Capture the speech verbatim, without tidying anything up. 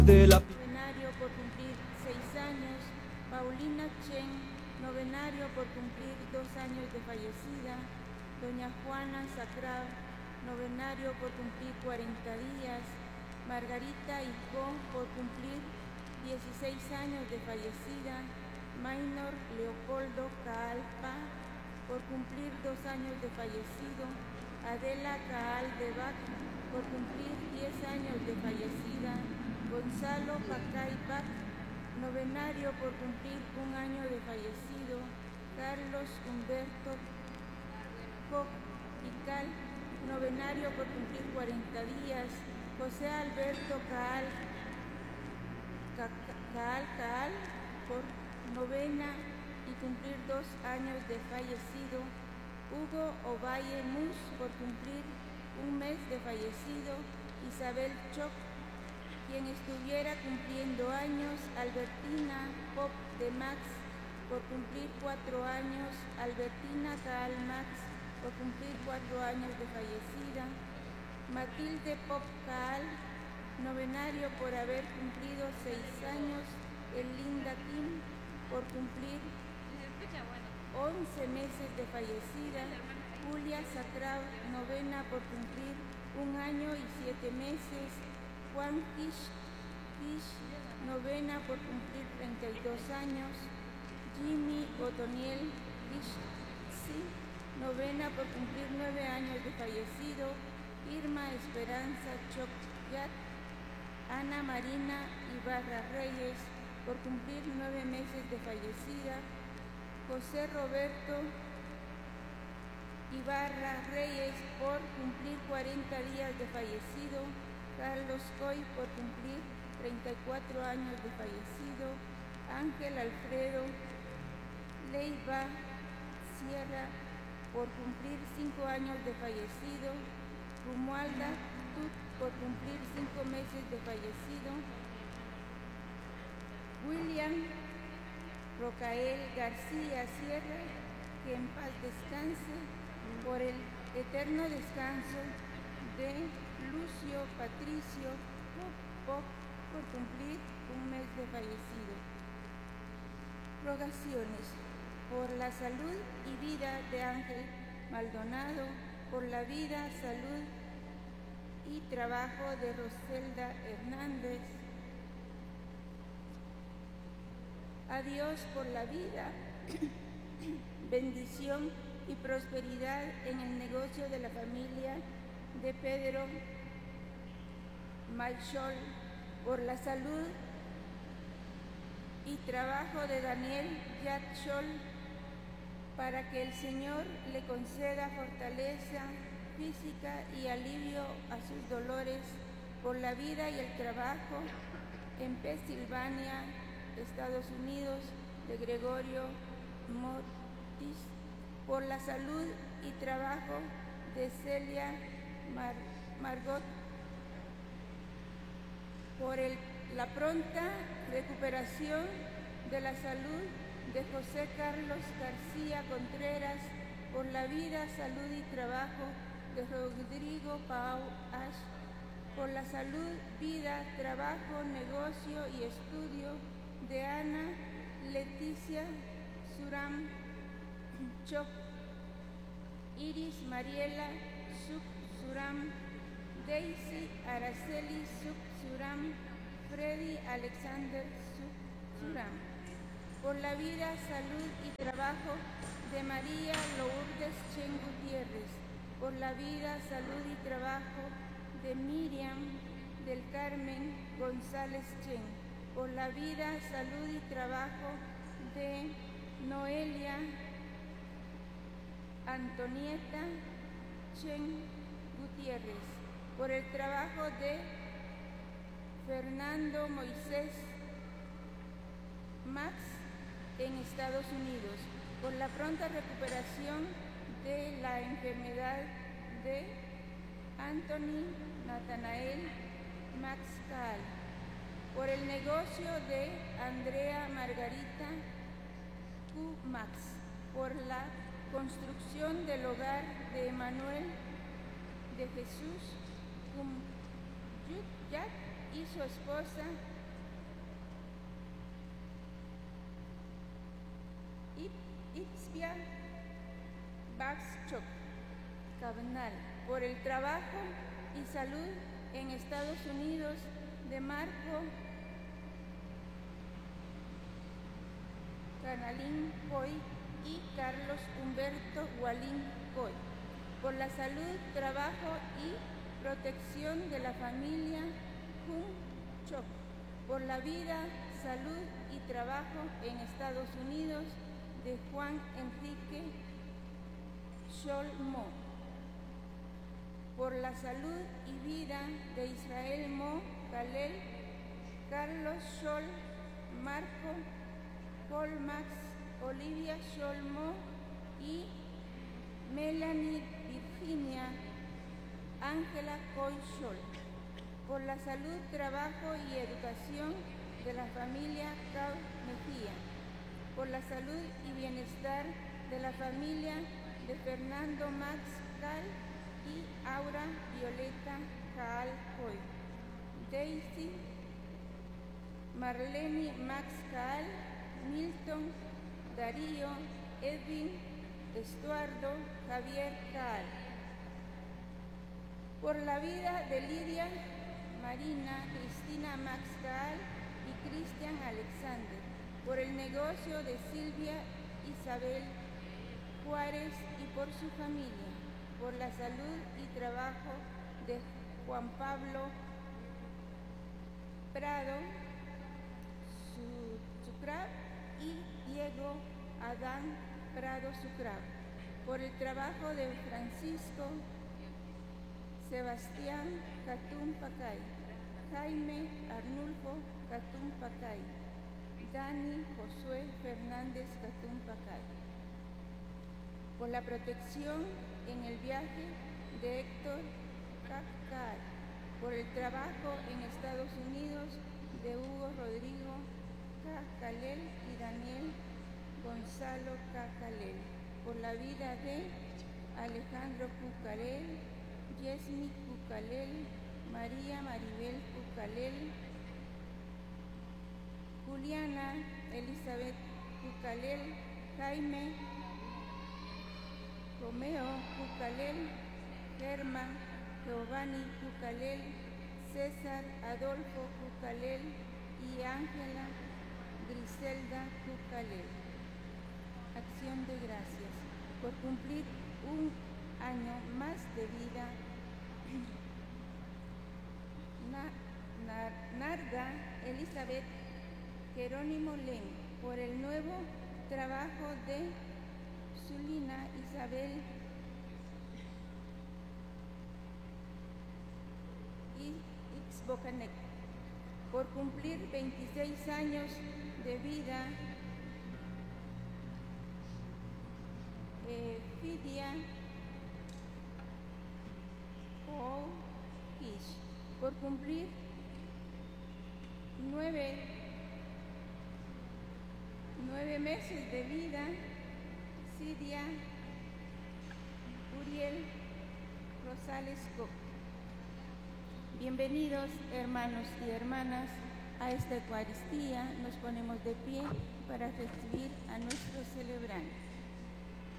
de la novenario por cumplir seis años, Paulina Chen, novenario por cumplir dos años de fallecida, doña Juana Sacrao, novenario por cumplir cuarenta días, Margarita Icó por cumplir dieciséis años de fallecida, Maynor Leopoldo Caalpa por cumplir dos años de fallecido, Adela Caal de Bac por cumplir diez años de fallecida, Gonzalo Pacay Bac, novenario por cumplir un año de fallecido, Carlos Humberto Koch y Cal, novenario por cumplir cuarenta días, José Alberto Caal, Caal, Caal, por novena y cumplir dos años de fallecido, Hugo Ovalle Mus por cumplir un mes de fallecido, Isabel Choc, quien estuviera cumpliendo años, Albertina Pop de Max por cumplir cuatro años, Albertina Caal Max por cumplir cuatro años de fallecida, Matilde Pop Caal, novenario por haber cumplido seis años, Elinda Kim por cumplir once meses de fallecida, Julia Sacrao, novena por cumplir un año y siete meses, Juan Kish, Kish, novena por cumplir treinta y dos años, Jimmy Otoniel Kish, sí, novena por cumplir nueve años de fallecido, Irma Esperanza Chocyat, Ana Marina Ibarra Reyes por cumplir nueve meses de fallecida, José Roberto Ibarra Reyes por cumplir cuarenta días de fallecido, Carlos Coy por cumplir treinta y cuatro años de fallecido, Ángel Alfredo Leiva Sierra por cumplir cinco años de fallecido, Romualda Tut por cumplir cinco meses de fallecido, William Rocael García Sierra, que en paz descanse, por el eterno descanso de Lucio Patricio Pop, Pop por cumplir un mes de fallecido. Rogaciones por la salud y vida de Ángel Maldonado, por la vida, salud y trabajo de Roselda Hernández. A Dios por la vida, bendición y prosperidad en el negocio de la familia de Pedro Malchol, por la salud y trabajo de Daniel Yatchol, para que el Señor le conceda fortaleza física y alivio a sus dolores, por la vida y el trabajo en Pensilvania, Estados Unidos, de Gregorio Motis, por la salud y trabajo de Celia Mar Margot, por el, la pronta recuperación de la salud de José Carlos García Contreras, por la vida, salud y trabajo de Rodrigo Pau Ash, por la salud, vida, trabajo, negocio y estudio de Ana Leticia Suram Choc, Iris Mariela Suk Suram, Daisy Araceli Suk Suram, Freddy Alexander Suk Suram, por la vida, salud y trabajo de María Lourdes Chen Gutiérrez, por la vida, salud y trabajo de Miriam del Carmen González Chen, por la vida, salud y trabajo de Noelia Antonieta Chen Gutiérrez, por el trabajo de Fernando Moisés Max en Estados Unidos, por la pronta recuperación de la enfermedad de Anthony Nathanael Max Caal, por el negocio de Andrea Margarita Q. Max, por la construcción del hogar de Emanuel de Jesús Cumyuyat y su esposa Itzbia Baxchok Cabnal, por el trabajo y salud en Estados Unidos de Marco Canalín Coy y Carlos Humberto Gualín Coy, por la salud, trabajo y protección de la familia Jun Chok, por la vida, salud y trabajo en Estados Unidos de Juan Enrique Sholmo, por la salud y vida de Israel Mo Kalel, Carlos Shol, Marco Colmax, Olivia Sholmo y Melanie Virginia Ángela Coy Shol, por la salud, trabajo y educación de la familia Cao Mejía, por la salud y bienestar de la familia de Fernando Max Cal y Aura Violeta Caal Coy, Daisy Marlene Max Caal, Milton Darío Edwin Estuardo Javier Caal, por la vida de Lidia Marina Cristina Max Caal y Cristian Alexander, por el negocio de Silvia Isabel Juárez y por su familia, por la salud y trabajo de Juan Pablo Prado Sucrab y Diego Adán Prado Sucrab, por el trabajo de Francisco Sebastián Catún Pacay, Jaime Arnulfo Catún Pacay, Dani Josué Fernández Catún Pacay, por la protección en el viaje de Héctor Cacay, por el trabajo en Estados Unidos de Hugo Rodrigo Cacalel y Daniel Gonzalo Cacalel, por la vida de Alejandro Cucalel, Yesmi Cucalel, María Maribel Cucalel, Juliana Elizabeth Cucalel, Jaime Romeo Cucalel, Germán Giovanni Cucalel, César Adolfo Cucalel y Ángela Griselda Cucalel. Acción de gracias por cumplir un año más de vida. Narda Elizabeth Jerónimo Len, por el nuevo trabajo de Zulina Isabel Ixbocanec, por cumplir veintiséis años de vida. Eh, Fidia O Kish, por cumplir nueve, nueve meses de vida. Sidia Uriel Rosales Cook. Bienvenidos, hermanos y hermanas, a esta Eucaristía. Nos ponemos de pie para recibir a nuestros celebrantes.